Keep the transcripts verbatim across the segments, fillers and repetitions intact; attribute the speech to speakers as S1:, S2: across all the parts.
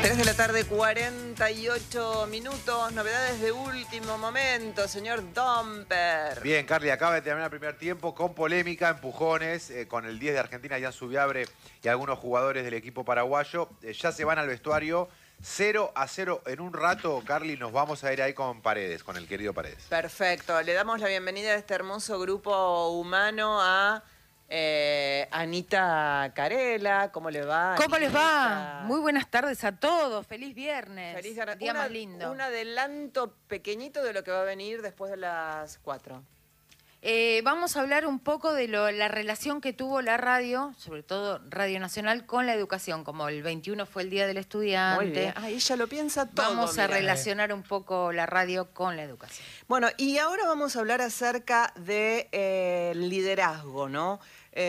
S1: tres de la tarde, cuarenta y ocho minutos. Novedades de último momento, señor Domper.
S2: Bien, Carly, acaba de terminar el primer tiempo con polémica, empujones, eh, con el diez de Argentina, Jan Subiabre, y algunos jugadores del equipo paraguayo. Eh, ya se van al vestuario. cero a cero en un rato, Carly, nos vamos a ir ahí con Paredes, con el querido Paredes.
S1: Perfecto. Le damos la bienvenida a este hermoso grupo humano a eh, Anita Carela. ¿Cómo le va,
S3: ¿Cómo les
S1: Anita?
S3: va? Muy buenas tardes a todos. Feliz viernes.
S1: Feliz viernes.
S3: Día
S1: Una-
S3: más lindo.
S1: Un adelanto pequeñito de lo que va a venir después de las cuatro.
S3: Eh, vamos a hablar un poco de lo- la relación que tuvo la radio, sobre todo Radio Nacional, con la educación. Como el veintiuno fue el Día del Estudiante.
S1: Muy bien. Ay, ella lo piensa todo.
S3: Vamos a
S1: mira.
S3: relacionar un poco la radio con la educación.
S1: Bueno, y ahora vamos a hablar acerca de eh, liderazgo, ¿no?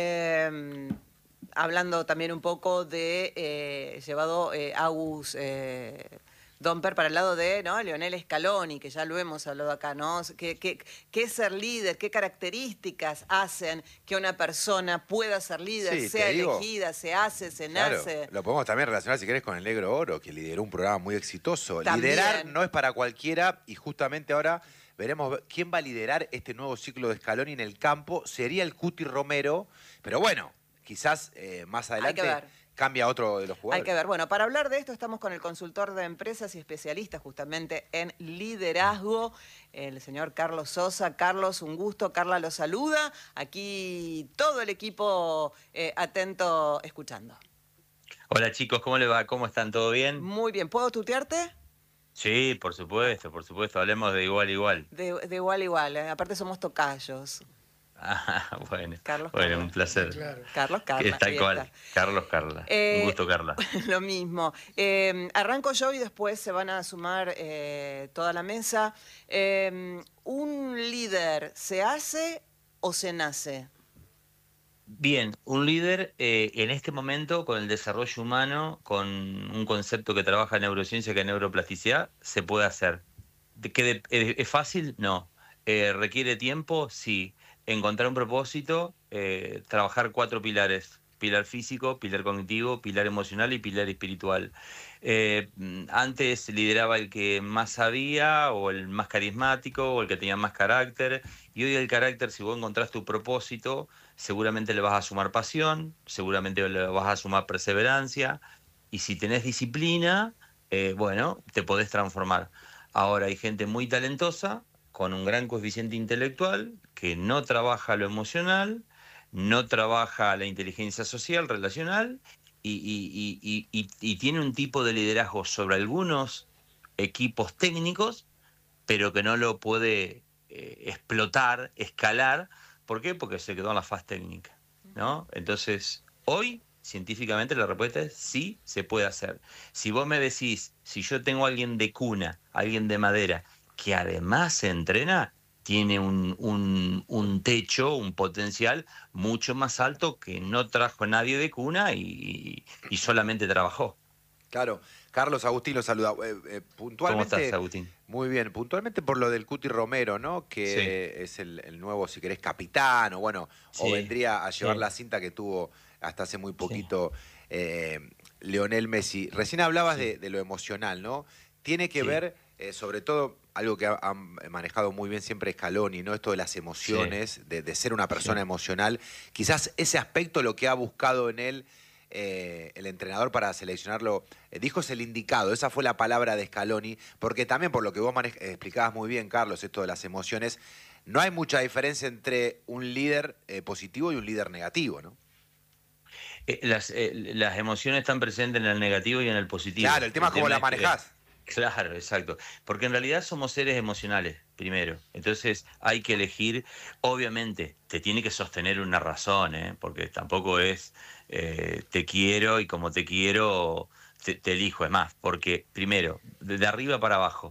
S1: Eh, hablando también un poco de, eh, llevado eh, Agus eh, Domper para el lado de, ¿no?, Lionel Scaloni, que ya lo hemos hablado acá, ¿no? ¿Qué, qué, qué es ser líder? ¿Qué características hacen que una persona pueda ser líder,
S2: Sí, te
S1: sea
S2: digo.
S1: elegida, se hace, se
S2: Claro,
S1: nace?
S2: lo podemos también relacionar, si querés, con el Negro Oro, que lideró un programa muy exitoso.
S1: También.
S2: Liderar no es para cualquiera, y justamente ahora veremos quién va a liderar este nuevo ciclo de Scaloni en el campo. Sería el Cuti Romero, pero bueno, quizás eh, más adelante
S1: ver.
S2: cambia otro de los
S1: Hay
S2: jugadores.
S1: que ver. Bueno, para hablar de esto estamos con el consultor de empresas y especialista justamente en liderazgo, el señor Carlos Sosa. Carlos, un gusto. Carla lo saluda. Aquí todo el equipo eh, atento escuchando.
S4: Hola chicos, ¿cómo les va? ¿Cómo están? ¿Todo bien?
S1: Muy bien. ¿Puedo tutearte?
S4: Sí, por supuesto, por supuesto. Hablemos de igual a igual.
S1: De, de igual a igual. ¿eh? Aparte somos tocayos.
S4: Ah, bueno.
S1: Carlos,
S4: bueno,
S1: Carla.
S4: un placer.
S5: Claro.
S1: Carlos,
S4: Que
S1: Carla.
S4: es tal
S1: ahí
S4: cual.
S1: está.
S4: Carlos, Carla.
S1: Eh,
S4: Un gusto, Carla.
S1: Lo mismo. Eh, arranco yo y después se van a sumar eh, toda la mesa. Eh, ¿Un líder se hace o se nace?
S4: Bien, un líder eh, en este momento con el desarrollo humano, con un concepto que trabaja en neurociencia que es neuroplasticidad, se puede hacer. ¿De qué de- ¿Es es fácil? No. Eh, ¿Requiere tiempo? Sí. Encontrar un propósito, eh, trabajar cuatro pilares. Pilar físico, pilar cognitivo, pilar emocional y pilar espiritual. Eh, antes lideraba el que más sabía, o el más carismático, o el que tenía más carácter. Y hoy el carácter, si vos encontrás tu propósito, seguramente le vas a sumar pasión, seguramente le vas a sumar perseverancia. Y si tenés disciplina, eh, bueno, te podés transformar. Ahora hay gente muy talentosa, con un gran coeficiente intelectual, que no trabaja lo emocional, no trabaja la inteligencia social, relacional, y, y- y- y- y- y tiene un tipo de liderazgo sobre algunos equipos técnicos, pero que no lo puede eh, explotar, escalar. ¿Por qué? Porque se quedó en la fase técnica, ¿no? Entonces, hoy, científicamente, la respuesta es sí, se puede hacer. Si vos me decís, si yo tengo a alguien de cuna, alguien de madera, que además se entrena, tiene un, un, un techo, un potencial mucho más alto que no trajo nadie de cuna y, y solamente trabajó.
S2: Claro. Carlos, Agustín lo saluda. Eh, eh,
S4: ¿Cómo
S2: puntualmente,
S4: estás, Agustín?
S2: muy bien. Puntualmente por lo del Cuti Romero, ¿no? Que
S4: Sí.
S2: es el, el nuevo, si querés, capitán, o bueno, o
S4: Sí,
S2: vendría a llevar
S4: sí.
S2: la cinta que tuvo hasta hace muy poquito eh, Lionel Messi. Recién hablabas
S4: Sí.
S2: de, de lo emocional, ¿no? Tiene que
S4: Sí.
S2: ver, eh, sobre todo, algo que ha- han manejado muy bien siempre Scaloni, ¿no? Esto de las emociones, de, de ser una persona
S4: Sí.
S2: emocional. Quizás ese aspecto lo que ha buscado en él eh, el entrenador para seleccionarlo, eh, dijo es el indicado, esa fue la palabra de Scaloni, porque también por lo que vos manej- eh, explicabas muy bien, Carlos, esto de las emociones, no hay mucha diferencia entre un líder eh, positivo y un líder negativo, ¿no?
S4: Eh, las, eh, las emociones están presentes en el negativo y en el positivo.
S2: Claro, el tema es cómo la
S4: que-
S2: manejás.
S4: Claro, exacto. Porque en realidad somos seres emocionales, primero. Entonces hay que elegir, obviamente, te tiene que sostener una razón, ¿eh? Porque tampoco es eh, te quiero y como te quiero te, te elijo. Es más, porque primero, de, de arriba para abajo.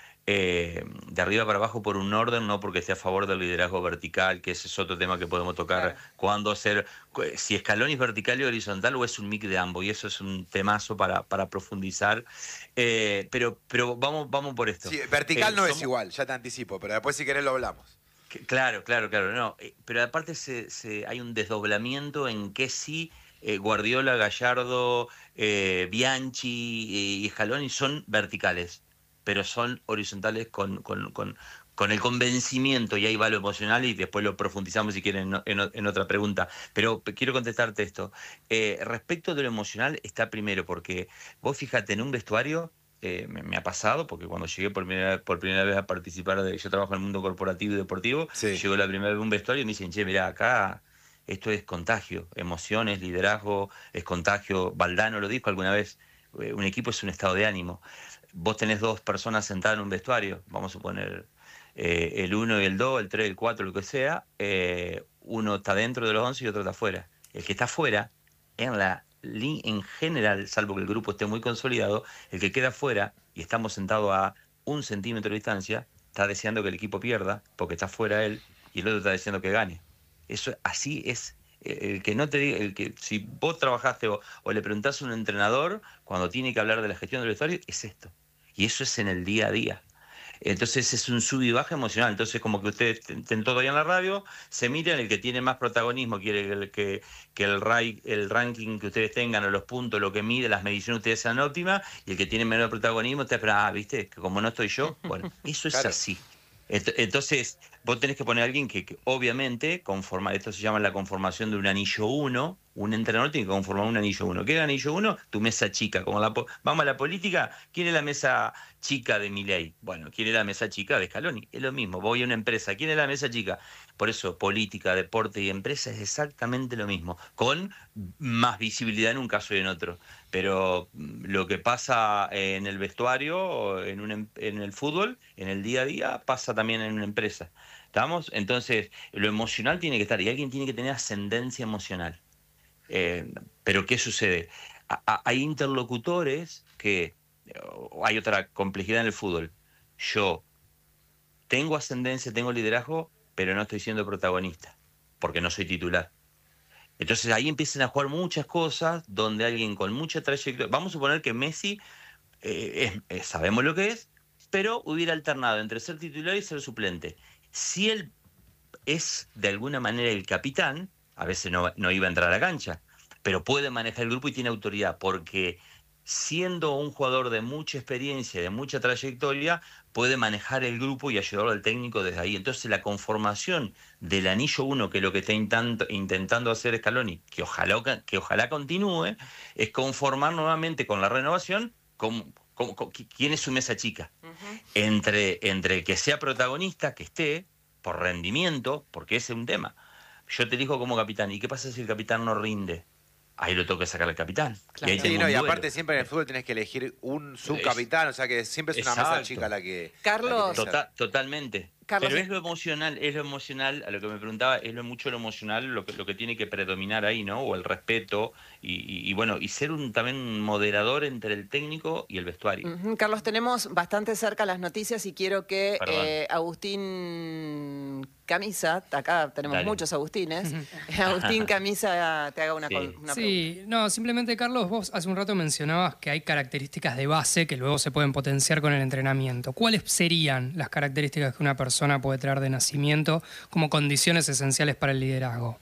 S4: Eh, de arriba para abajo por un orden, no porque esté a favor del liderazgo vertical, que ese es otro tema que podemos tocar.
S1: Claro.
S4: Cuándo hacer, cu- si Scaloni es vertical y horizontal o es un mix de ambos, y eso es un temazo para, para profundizar. Eh, pero, pero vamos, vamos por esto.
S2: Sí, vertical
S4: Eh,
S2: no es
S4: somos-
S2: igual, ya te anticipo, pero después si querés lo hablamos.
S4: que- Claro, claro, claro, no. eh, Pero aparte se, se- hay un desdoblamiento en qué sí eh, Guardiola, Gallardo, eh, Bianchi y Scaloni son verticales, pero son horizontales con, con, con, con el convencimiento, y ahí va lo emocional y después lo profundizamos si quieren en, en, en otra pregunta. Pero quiero contestarte esto. Eh, respecto de lo emocional está primero, porque vos fíjate en un vestuario. Eh, me, me ha pasado, porque cuando llegué por primera, por primera vez a participar, de, yo trabajo en el mundo corporativo y deportivo,
S2: Sí.
S4: llegó la primera vez a un vestuario y me dicen, che, mirá, acá esto es contagio, emociones, liderazgo, es contagio. Valdano lo dijo alguna vez, eh, un equipo es un estado de ánimo. Vos tenés dos personas sentadas en un vestuario, vamos a suponer eh, el uno y el dos, el tres, el cuatro, lo que sea, eh, uno está dentro de los once y otro está afuera. El que está afuera, en la en general, salvo que el grupo esté muy consolidado, el que queda fuera y estamos sentados a un centímetro de distancia, está deseando que el equipo pierda, porque está fuera él, y el otro está deseando que gane. Eso así es. El que no te diga, el que si vos trabajaste o, o le preguntás a un entrenador cuando tiene que hablar de la gestión del vestuario, es esto. Y eso es en el día a día. Entonces es un sub y baja emocional. Entonces, como que ustedes estén todo ahí en la radio, se miran, el que tiene más protagonismo quiere el, que, que el, ray, el ranking que ustedes tengan, o los puntos, lo que mide, las mediciones ustedes sean óptimas, y el que tiene menos protagonismo te espera, ah, viste, que como no estoy yo, bueno, eso es
S2: Claro.
S4: así. Entonces, vos tenés que poner a alguien que, que obviamente, conforma, esto se llama la conformación de un anillo uno. Un entrenador tiene que conformar un anillo uno. ¿Qué es el anillo uno? Tu mesa chica. Como la, vamos a la política, ¿quién es la mesa chica de Milei? Bueno, ¿quién es la mesa chica de Scaloni? Es lo mismo. Voy a una empresa, ¿quién es la mesa chica? Por eso, política, deporte y empresa es exactamente lo mismo, con más visibilidad en un caso y en otro. Pero lo que pasa en el vestuario, en, un, en el fútbol, en el día a día, pasa también en una empresa. ¿Estamos? Entonces, lo emocional tiene que estar, y alguien tiene que tener ascendencia emocional. Eh, pero ¿qué sucede? A, a, hay interlocutores que... Hay otra complejidad en el fútbol. Yo tengo ascendencia, tengo liderazgo, pero no estoy siendo protagonista, porque no soy titular. Entonces ahí empiezan a jugar muchas cosas donde alguien con mucha trayectoria... Vamos a suponer que Messi, eh, es, es, sabemos lo que es, pero hubiera alternado entre ser titular y ser suplente. Si él es de alguna manera el capitán, a veces no, no iba a entrar a la cancha, pero puede manejar el grupo y tiene autoridad, porque siendo un jugador de mucha experiencia, de mucha trayectoria, puede manejar el grupo y ayudarlo al técnico desde ahí. Entonces la conformación del anillo uno, que es lo que está intentando, intentando hacer Scaloni, que ojalá, que ojalá continúe, es conformar nuevamente con la renovación con, con, con, quién es su mesa chica. Uh-huh. Entre, entre que sea protagonista, que esté, por rendimiento, porque ese es un tema. Yo te elijo como capitán, ¿y qué pasa si el capitán no rinde? Ahí lo tengo que sacar al capitán.
S2: Claro. Y, ahí sí, no, y aparte siempre en el fútbol tenés que elegir un subcapitán, o sea que siempre es una Exacto. mesa chica la que...
S1: Carlos.
S2: La que
S4: Total, totalmente.
S1: Carlos.
S4: Pero es lo emocional, es lo emocional, a lo que me preguntaba, es lo mucho lo emocional lo que, lo que tiene que predominar ahí, ¿no? O el respeto y, y, y bueno, y ser un también un moderador entre el técnico y el vestuario.
S1: Uh-huh. Carlos, tenemos bastante cerca las noticias y quiero que eh, Agustín Camisa, acá tenemos Dale. muchos Agustines, Agustín Camisa te haga una,
S5: sí.
S1: una pregunta.
S5: Sí, no, simplemente Carlos, vos hace un rato mencionabas que hay características de base que luego se pueden potenciar con el entrenamiento. ¿Cuáles serían las características que una persona puede traer de nacimiento como condiciones esenciales para el liderazgo?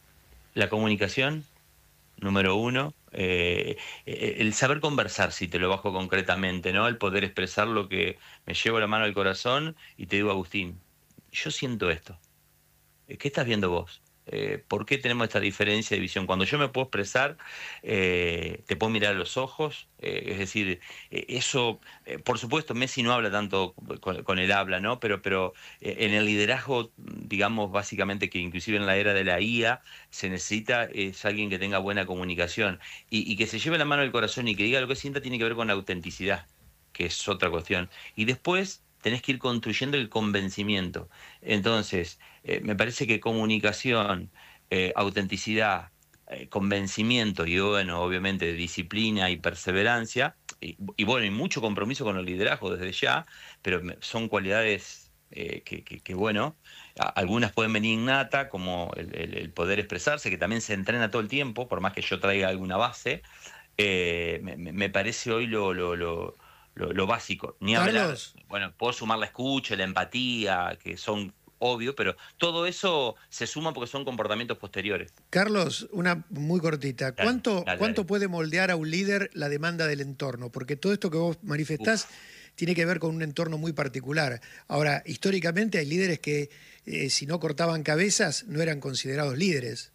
S4: La comunicación, número uno, eh, el saber conversar, si te lo bajo concretamente, ¿no? El poder expresar lo que me llevo la mano al corazón y te digo, Agustín, yo siento esto. ¿Qué estás viendo vos? Eh, ¿Por qué tenemos esta diferencia de visión? Cuando yo me puedo expresar, eh, te puedo mirar a los ojos, eh, es decir, eh, eso, eh, por supuesto, Messi no habla tanto con, con el habla, ¿no? Pero, pero eh, en el liderazgo, digamos, básicamente que inclusive en la era de la I A se necesita es alguien que tenga buena comunicación y, y que se lleve la mano al corazón y que diga lo que sienta, tiene que ver con la autenticidad, que es otra cuestión. Y después tenés que ir construyendo el convencimiento. Entonces, eh, me parece que comunicación, eh, autenticidad, eh, convencimiento y, bueno, obviamente disciplina y perseverancia, y, y bueno, y mucho compromiso con el liderazgo desde ya, pero son cualidades eh, que, que, que, bueno, algunas pueden venir innata, como el, el, el poder expresarse, que también se entrena todo el tiempo, por más que yo traiga alguna base, eh, me, me parece hoy lo... lo, lo Lo, lo básico, ni hablar, bueno, puedo sumar la escucha, la empatía, que son obvio, pero todo eso se suma porque son comportamientos posteriores.
S6: Carlos, una muy cortita.
S4: Dale,
S6: ¿Cuánto,
S4: dale,
S6: ¿cuánto
S4: dale.
S6: puede moldear a un líder la demanda del entorno? Porque todo esto que vos manifestás Uf. tiene que ver con un entorno muy particular. Ahora, históricamente hay líderes que eh, si no cortaban cabezas no eran considerados líderes.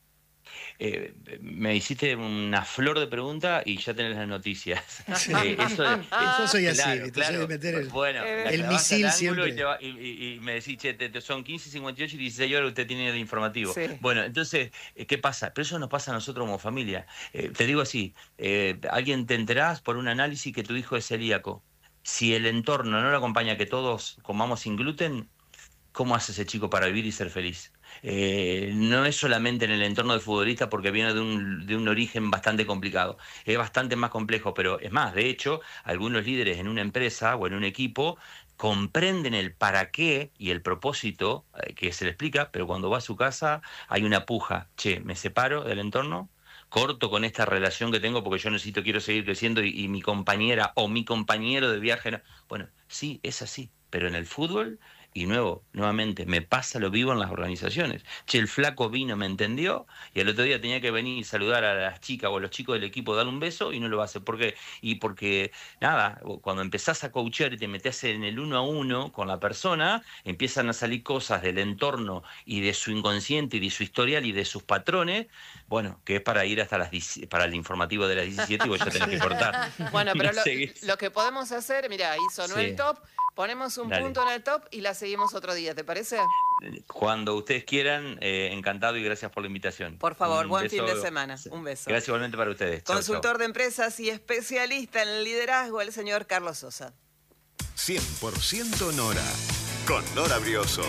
S4: Eh, me hiciste una flor de pregunta y ya tenés las noticias. Sí. Eh, eso de, eh,
S6: Yo soy así,
S4: claro,
S6: te
S4: claro.
S6: soy de meter el,
S4: bueno,
S6: el misil siempre.
S4: Y, te va, y, y, y me decís, che, te, te son quince, cincuenta y ocho y dieciséis horas, usted tiene el informativo. Sí. Bueno, entonces, ¿qué pasa? Pero eso nos pasa a nosotros como familia. Eh, te digo así, eh, alguien te enterás por un análisis que tu hijo es celíaco. Si el entorno no lo acompaña que todos comamos sin gluten, ¿cómo hace ese chico para vivir y ser feliz? Eh, no es solamente en el entorno del futbolista porque viene de un, de un origen bastante complicado, es bastante más complejo, pero es más, de hecho, algunos líderes en una empresa o en un equipo comprenden el para qué y el propósito eh, que se le explica, pero cuando va a su casa hay una puja, che, me separo del entorno, corto con esta relación que tengo porque yo necesito, quiero seguir creciendo y, y mi compañera o mi compañero de viaje, no. Bueno, sí, es así, pero en el fútbol... Y nuevo, nuevamente, me pasa, lo vivo en las organizaciones. Che, el flaco vino, me entendió, y el otro día tenía que venir y saludar a las chicas o a los chicos del equipo, darle un beso, y no lo va a hacer. ¿Por qué? Y porque, nada, cuando empezás a coachear y te metés en el uno a uno con la persona, empiezan a salir cosas del entorno y de su inconsciente y de su historial y de sus patrones, bueno, que es para ir hasta las para el informativo de las diecisiete y vos ya tenés que cortar.
S1: Bueno, pero lo, lo que podemos hacer, mira, ahí sonó sí. el top, ponemos un Dale. punto en el top y la seguimos otro día, ¿te parece?
S4: Cuando ustedes quieran, eh, encantado y gracias por la invitación.
S1: Por favor,
S4: un
S1: buen
S4: beso.
S1: fin de semana. Un beso.
S4: Gracias igualmente para ustedes.
S1: Consultor
S4: chau, chau.
S1: de empresas y especialista en el liderazgo, el señor Carlos Sosa.
S7: cien por ciento Nora, con Nora Brioso,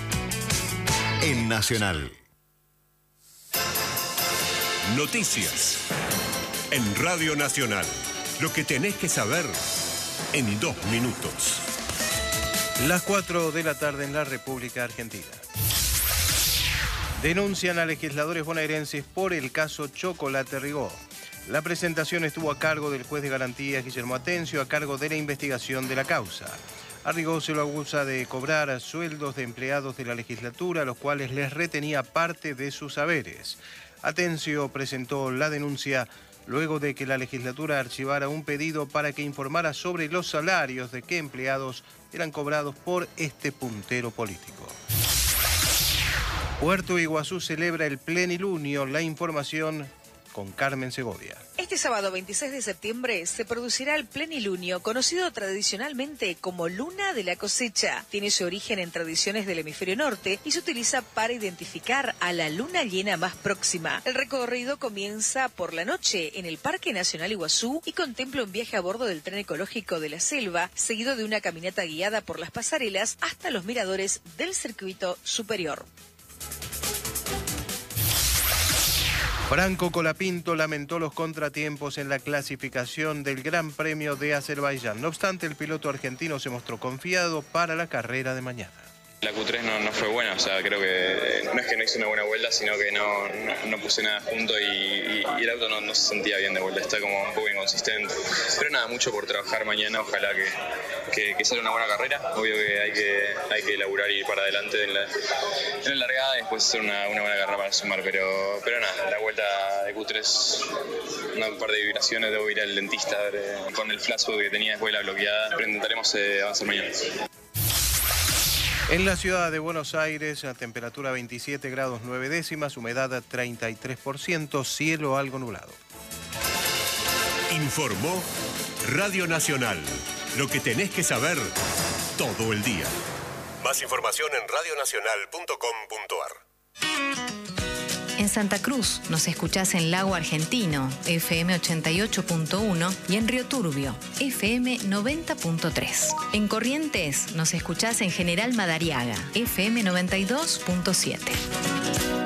S7: en Nacional.
S8: Noticias en Radio Nacional. Lo que tenés que saber en dos minutos.
S9: Las cuatro de la tarde en la República Argentina. Denuncian a legisladores bonaerenses por el caso Chocolate Rigó. La presentación estuvo a cargo del juez de garantías Guillermo Atencio, a cargo de la investigación de la causa. A Rigó se lo acusa de cobrar sueldos de empleados de la legislatura, a los cuales les retenía parte de sus haberes. Atencio presentó la denuncia luego de que la legislatura archivara un pedido para que informara sobre los salarios de qué empleados eran cobrados por este puntero político. Puerto Iguazú celebra el plenilunio. La información con Carmen Segovia.
S10: Este sábado veintiséis de septiembre se producirá el plenilunio, conocido tradicionalmente como Luna de la Cosecha. Tiene su origen en tradiciones del hemisferio norte y se utiliza para identificar a la luna llena más próxima. El recorrido comienza por la noche en el Parque Nacional Iguazú y contempla un viaje a bordo del tren ecológico de la selva, seguido de una caminata guiada por las pasarelas hasta los miradores del circuito superior.
S9: Franco Colapinto lamentó los contratiempos en la clasificación del Gran Premio de Azerbaiyán. No obstante, el piloto argentino se mostró confiado para la carrera de mañana.
S11: La Q tres no, no fue buena, o sea, creo que no es que no hice una buena vuelta, sino que no, no, no puse nada junto y, y, y el auto no, no se sentía bien de vuelta, está como un poco inconsistente. Pero nada, mucho por trabajar mañana, ojalá que, que, que salga una buena carrera. Obvio que hay que, hay que laburar y ir para adelante en la, en la largada y después hacer una, una buena carrera para sumar, pero, pero nada, la vuelta de Q tres, un par de vibraciones, debo ir al dentista eh, con el flashback que tenía después de la bloqueada, pero intentaremos eh, avanzar mañana.
S9: En la ciudad de Buenos Aires, a temperatura veintisiete grados nueve décimas, humedad treinta y tres por ciento, cielo algo nublado.
S8: Informó Radio Nacional. Lo que tenés que saber todo el día. Más información en radio nacional punto com punto ar.
S12: En Santa Cruz nos escuchás en Lago Argentino, F M ochenta y ocho punto uno, y en Río Turbio, F M noventa punto tres. En Corrientes nos escuchás en General Madariaga, F M noventa y dos punto siete.